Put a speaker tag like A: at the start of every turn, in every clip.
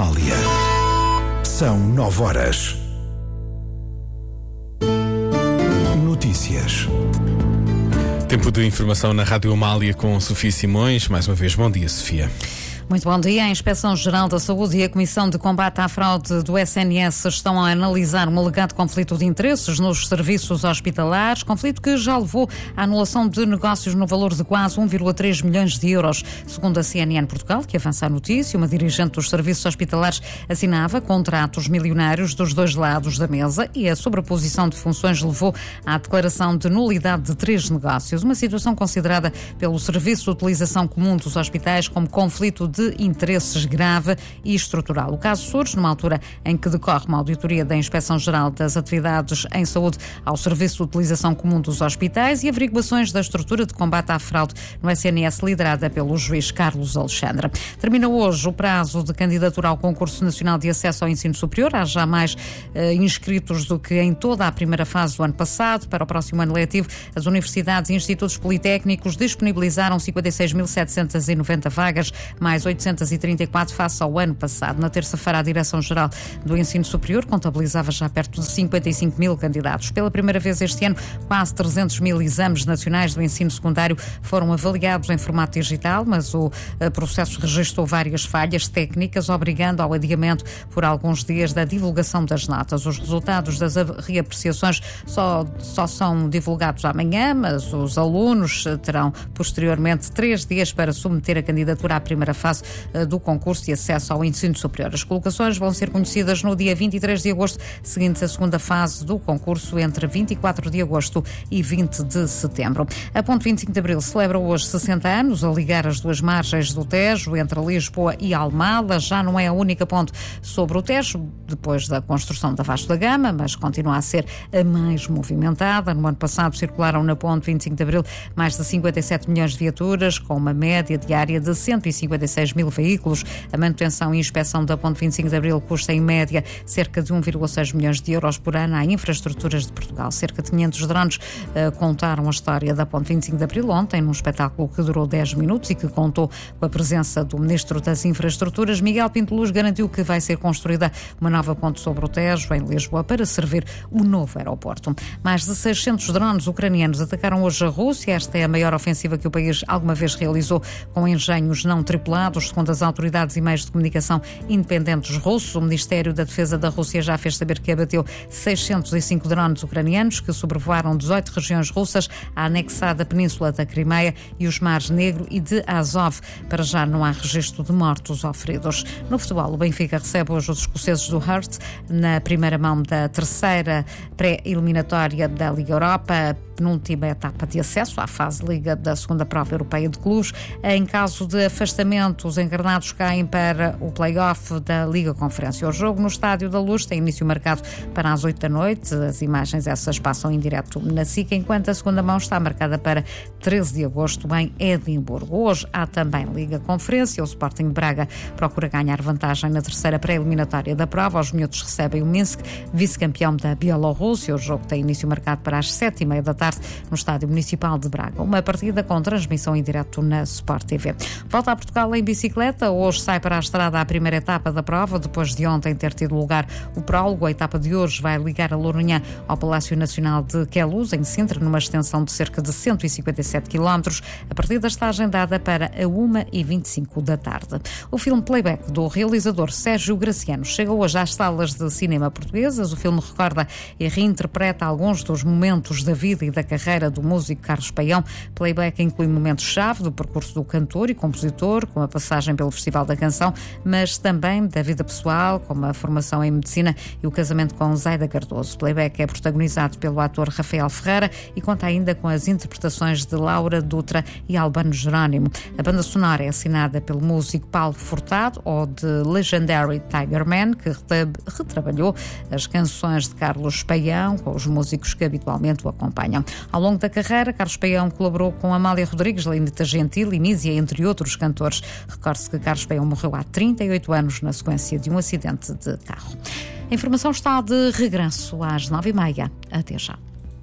A: Amália. São 9h. Notícias.
B: Tempo de informação na Rádio Amália com Sofia Simões. Mais uma vez, bom dia, Sofia.
C: Muito bom dia. A Inspeção-Geral da Saúde e a Comissão de Combate à Fraude do SNS estão a analisar um alegado conflito de interesses nos serviços hospitalares, conflito que já levou à anulação de negócios no valor de quase 1,3 milhões de euros. Segundo a CNN Portugal, que avança a notícia, uma dirigente dos serviços hospitalares assinava contratos milionários dos dois lados da mesa e a sobreposição de funções levou à declaração de nulidade de 3 negócios, uma situação considerada pelo Serviço de Utilização Comum dos Hospitais como conflito de interesses grave e estrutural. O caso surge numa altura em que decorre uma auditoria da Inspeção-Geral das Atividades em Saúde ao Serviço de Utilização Comum dos Hospitais e averiguações da estrutura de combate à fraude no SNS, liderada pelo juiz Carlos Alexandre. Termina hoje o prazo de candidatura ao Concurso Nacional de Acesso ao Ensino Superior. Há já mais inscritos do que em toda a primeira fase do ano passado. Para o próximo ano letivo, as universidades e institutos politécnicos disponibilizaram 56.790 vagas, mais 834 face ao ano passado. Na terça-feira, a Direção-Geral do Ensino Superior contabilizava já perto de 55 mil candidatos. Pela primeira vez este ano, quase 300 mil exames nacionais do ensino secundário foram avaliados em formato digital, mas o processo registrou várias falhas técnicas, obrigando ao adiamento por alguns dias da divulgação das notas. Os resultados das reapreciações só são divulgados amanhã, mas os alunos terão posteriormente 3 dias para submeter a candidatura à primeira fase do concurso de acesso ao ensino superior. As colocações vão ser conhecidas no dia 23 de agosto, seguinte a segunda fase do concurso entre 24 de agosto e 20 de setembro. A Ponte 25 de Abril celebra hoje 60 anos, a ligar as duas margens do Tejo, entre Lisboa e Almada. Já não é a única ponte sobre o Tejo, depois da construção da Vasco da Gama, mas continua a ser a mais movimentada. No ano passado circularam na Ponte 25 de Abril mais de 57 milhões de viaturas, com uma média diária de 156 mil veículos. A manutenção e inspeção da Ponte 25 de Abril custa em média cerca de 1,6 milhões de euros por ano à Infraestruturas de Portugal. Cerca de 500 drones contaram a história da Ponte 25 de Abril ontem, num espetáculo que durou 10 minutos e que contou com a presença do Ministro das Infraestruturas. Miguel Pinto Luz garantiu que vai ser construída uma nova ponte sobre o Tejo, em Lisboa, para servir o novo aeroporto. Mais de 600 drones ucranianos atacaram hoje a Rússia. Esta é a maior ofensiva que o país alguma vez realizou, com engenhos não tripulados, segundo as autoridades e meios de comunicação independentes russos. O Ministério da Defesa da Rússia já fez saber que abateu 605 drones ucranianos que sobrevoaram 18 regiões russas, a anexada Península da Crimeia e os mares Negro e de Azov. Para já não há registro de mortos ou feridos. No futebol, o Benfica recebe hoje os escoceses do Hearts na primeira mão da terceira pré-eliminatória da Liga Europa, penúltima etapa de acesso à fase Liga da segunda prova europeia de clubes. Em caso de afastamento, os encarnados caem para o play-off da Liga Conferência. O jogo no Estádio da Luz tem início marcado para as 8 da noite. As imagens essas passam em direto na SIC, enquanto a segunda mão está marcada para 13 de agosto em Edimburgo. Hoje há também Liga Conferência. O Sporting de Braga procura ganhar vantagem na terceira pré-eliminatória da prova. Os miúdos recebem o Minsk, vice-campeão da Bielorrússia. O jogo tem início marcado para as 7h30 da tarde no Estádio Municipal de Braga. Uma partida com transmissão em direto na Sport TV. Volta a Portugal em bicicleta. Hoje sai para a estrada a primeira etapa da prova, depois de ontem ter tido lugar o prólogo. A etapa de hoje vai ligar a Lourinhã ao Palácio Nacional de Queluz, em Sintra, numa extensão de cerca de 157 km. A partida está agendada para a 1h25 da tarde. O filme Playback, do realizador Sérgio Graciano, chega hoje às salas de cinema portuguesas. O filme recorda e reinterpreta alguns dos momentos da vida e da carreira do músico Carlos Paião. Playback inclui momentos-chave do percurso do cantor e compositor, com a passagem pelo Festival da Canção, mas também da vida pessoal, como a formação em medicina e o casamento com Zaida Cardoso. Playback é protagonizado pelo ator Rafael Ferreira e conta ainda com as interpretações de Laura Dutra e Albano Jerónimo. A banda sonora é assinada pelo músico Paulo Furtado, ou de Legendary Tiger Man, que retrabalhou as canções de Carlos Paião com os músicos que habitualmente o acompanham. Ao longo da carreira, Carlos Paião colaborou com Amália Rodrigues, Lenita Gentil e Nízia, entre outros cantores. Recorde-se que Carlos Paião morreu há 38 anos na sequência de um acidente de carro. A informação está de regresso às 9h30. Até já.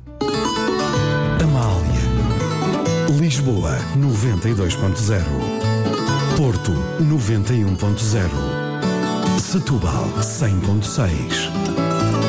A: Amália. Lisboa 92.0. Porto 91.0. Setúbal 100.6.